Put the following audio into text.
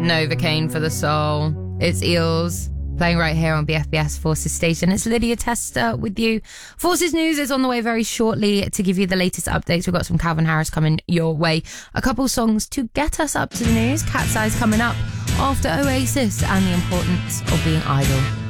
Novocaine for the soul. It's Eels playing right here on BFBS Forces Station. It's Lydia Tester with you. Forces News is on the way very shortly to give you the latest updates. We've got some Calvin Harris coming your way. A couple songs to get us up to the news. Cat's Eyes coming up after Oasis and the importance of being idle.